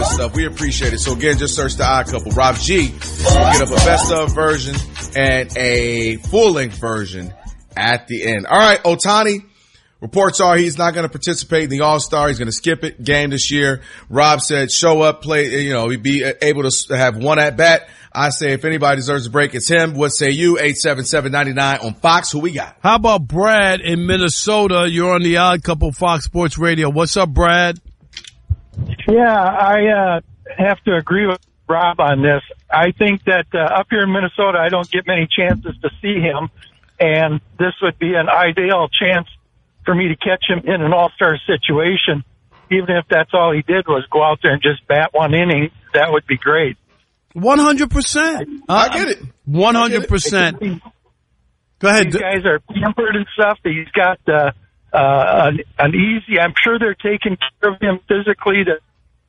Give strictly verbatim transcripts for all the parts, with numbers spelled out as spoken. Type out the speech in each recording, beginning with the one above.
good stuff. We appreciate it. So again, just search the Odd Couple. Rob G will get up a best of version and a full length version at the end. All right, Ohtani. Reports are he's not going to participate in the All-Star. He's going to skip it game this year. Rob said show up, play, you know, he'd be able to have one at bat. I say if anybody deserves a break, it's him. What say you? eight seven seven, nine nine on Fox. Who we got? How about Brad in Minnesota? You're on the Odd Couple Fox Sports Radio. What's up, Brad? Yeah, I uh, have to agree with Rob on this. I think that uh, up here in Minnesota, I don't get many chances to see him, and this would be an ideal chance for me to catch him in an all-star situation. Even if that's all he did was go out there and just bat one inning, that would be great. one hundred percent. I get it. one hundred percent. Go ahead. These guys are pampered and stuff. He's got uh, uh, an, an easy, I'm sure they're taking care of him physically. To,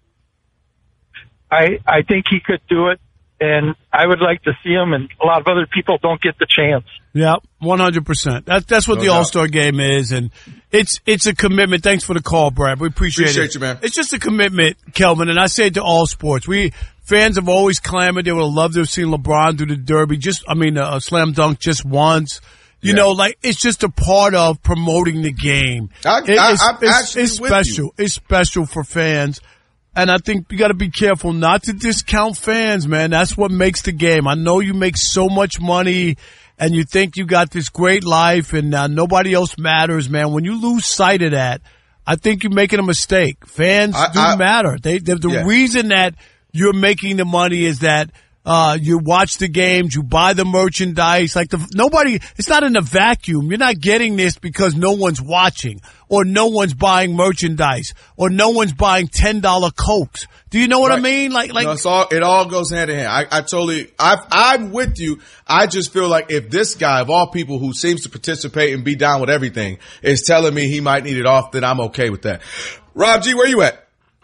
I, I think he could do it, and I would like to see him, and a lot of other people don't get the chance. Yeah, one hundred percent. That, that's what no the doubt. All-Star game is, and it's it's a commitment. Thanks for the call, Brad. We appreciate, appreciate it. you, man. It's just a commitment, Kelvin, and I say it to all sports. We fans have always clamored. They would have loved to have seen LeBron do the Derby, just, I mean, a slam dunk just once. You yeah. know, like, it's just a part of promoting the game. I, it, I, it's, I'm it's, actually it's with special. you. It's special for fans. And I think you got to be careful not to discount fans, man. That's what makes the game. I know you make so much money and you think you got this great life and uh, nobody else matters, man. When you lose sight of that, I think you're making a mistake. Fans I, do I, matter. They, the yeah. reason that you're making the money is that Uh, you watch the games, you buy the merchandise, like the, nobody, it's not in a vacuum. You're not getting this because no one's watching or no one's buying merchandise or no one's buying ten dollar Cokes. Do you know what right. I mean? Like, like, no, it's all, it all goes hand in hand. I, I totally, I, I'm with you. I just feel like if this guy of all people who seems to participate and be down with everything is telling me he might need it off, then I'm okay with that. Rob G, where you at?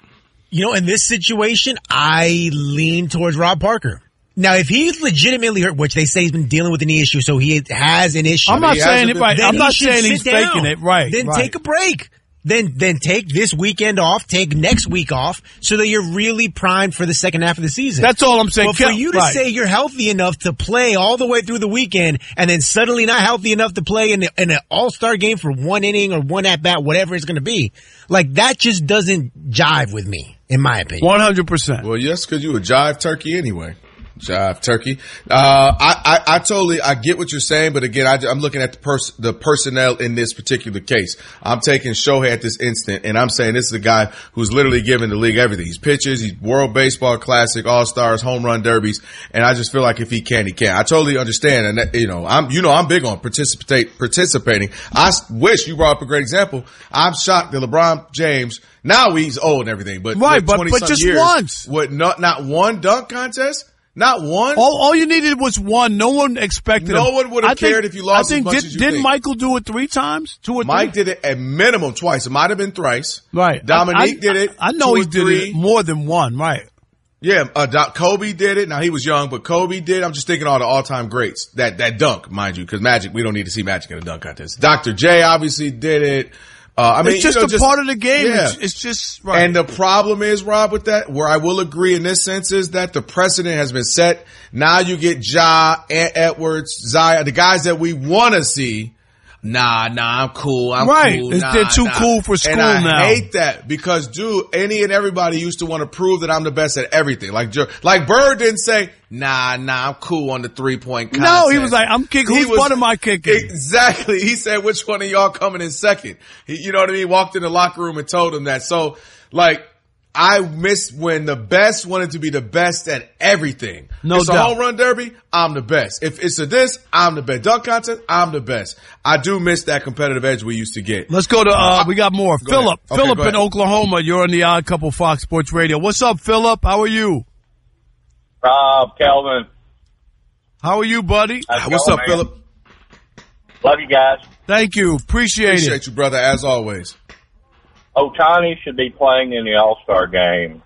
You know, in this situation, I lean towards Rob Parker. Now, if he's legitimately hurt, which they say he's been dealing with a knee issue, so he has an issue. I'm not saying it right. I'm not saying he's down. faking it. Right. Then right. take a break. Then, then take this weekend off, take next week off, so that you're really primed for the second half of the season. That's all I'm saying. But for you to right. say you're healthy enough to play all the way through the weekend, and then suddenly not healthy enough to play in, the, in an all-star game for one inning or one at-bat, whatever it's going to be, like that just doesn't jive with me, in my opinion. one hundred percent. Well, yes, because you a jive turkey anyway. Jive turkey. Uh, I, I, I totally, I get what you're saying, but again, I, I'm looking at the pers- the personnel in this particular case. I'm taking Shohei at this instant, and I'm saying this is a guy who's literally giving the league everything. He's pitches, he's World Baseball Classic, All-Stars, home run derbies, and I just feel like if he can, he can. I totally understand, and that, you know, I'm, you know, I'm big on participate, participating. I wish you brought up a great example. I'm shocked that LeBron James, now he's old and everything, but right, but, but just years, once. What, not, not one dunk contest? Not one. All, all you needed was one. No one expected. No him. one would have cared if you lost I think, as much did, as you Didn't think. Michael do it three times? Two or Mike three? did it at minimum twice. It might have been thrice. Right. Dominique I, did it. I, I know two he did three. it more than one. Right. Yeah. Uh, Doc, Kobe did it. Now he was young, but Kobe did. I'm just thinking all the all-time greats. That that dunk, mind you, because Magic. We don't need to see Magic in a dunk contest. Doctor J obviously did it. Uh, I mean, it's just you know, a just, part of the game. Yeah. It's, it's just right. And the problem is, Rob, with that, where I will agree in this sense is that the precedent has been set. Now you get Ja, Ant Edwards, Zion, the guys that we want to see. Nah, nah, I'm cool. I'm right. cool. It's, nah, they're too nah. cool for school and I now. I hate that because, dude, any and everybody used to want to prove that I'm the best at everything. Like, like Bird didn't say, nah, nah, I'm cool on the three-point contest. No, he was like, I'm kicking. Whose butt am I kicking? Exactly. He said, which one of y'all coming in second? He, you know what I mean? Walked in the locker room and told him that. So, like, I miss when the best wanted to be the best at everything. No it's doubt. a home run derby, I'm the best. If it's a this, I'm the best. Dunk contest, I'm the best. I do miss that competitive edge we used to get. Let's go to, uh, we got more. Go Philip. Okay, Philip go in ahead. Oklahoma. You're on the Odd Couple Fox Sports Radio. What's up, Philip? How are you? Rob, Kelvin. How are you, buddy? How's What's going, up, man? Philip? Love you guys. Thank you. Appreciate, Appreciate it. you, brother, as always. Ohtani should be playing in the All-Star game.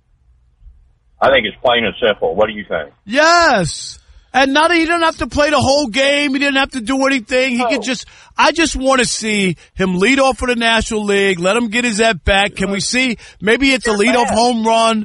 I think it's plain and simple. What do you think? Yes. And not he didn't have to play the whole game. He didn't have to do anything. He No. could just, I just want to see him lead off for the National League. Let him get his at bat. Can we see, maybe it's a leadoff home run